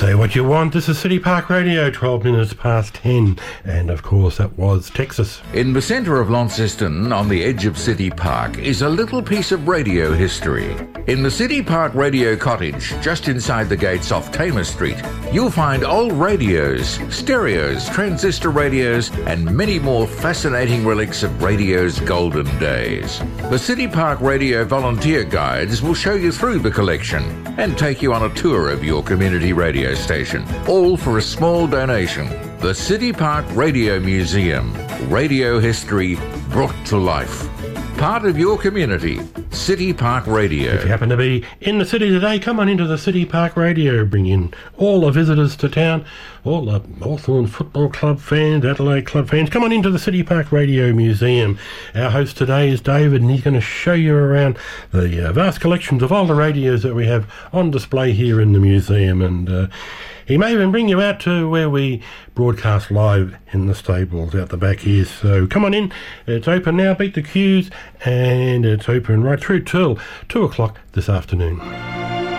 Say what you want. This is City Park Radio, 12 minutes past 10. And of course, that was Texas. In the centre of Launceston, on the edge of City Park, is a little piece of radio history. In the City Park Radio Cottage, just inside the gates off Tamer Street, you'll find old radios, stereos, transistor radios, and many more fascinating relics of radio's golden days. The City Park Radio volunteer guides will show you through the collection and take you on a tour of your community radio station, all for a small donation. The City Park Radio Museum, radio history brought to life. Part of your community, City Park Radio. If you happen to be in the city today, come on into the City Park Radio. Bring in all the visitors to town, all the Hawthorn Football Club fans, Adelaide Club fans. Come on into the City Park Radio Museum. Our host today is David, and he's going to show you around the vast collections of all the radios that we have on display here in the museum. And he may even bring you out to where we broadcast live in the stables out the back here. So come on in. It's open now. Beat the queues. And it's open right through till 2 o'clock this afternoon.